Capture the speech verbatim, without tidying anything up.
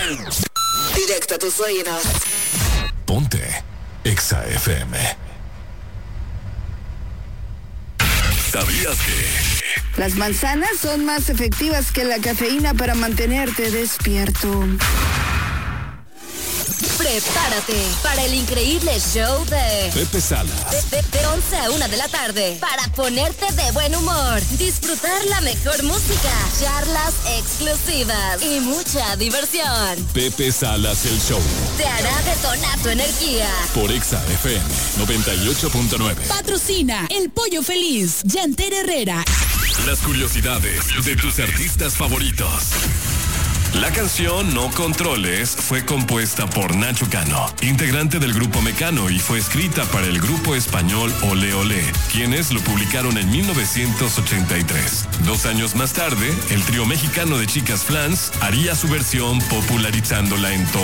Directo a tus oídos. Ponte Exa F M. ¿Sabías que las manzanas son más efectivas que la cafeína para mantenerte despierto? Prepárate para el increíble show de Pepe Salas. De, de, de once a una de la tarde para ponerte de buen humor, disfrutar la mejor música, charlas exclusivas y mucha diversión. Pepe Salas, el show. Te hará detonar tu energía. Por Exa F M noventa y ocho punto nueve. Patrocina El Pollo Feliz, Yanter Herrera. Las curiosidades de tus artistas favoritos. La canción No Controles fue compuesta por Nacho Cano, integrante del grupo Mecano, y fue escrita para el grupo español Ole Ole, quienes lo publicaron en mil novecientos ochenta y tres. Dos años más tarde, el trío mexicano de chicas Flans haría su versión popularizándola en todo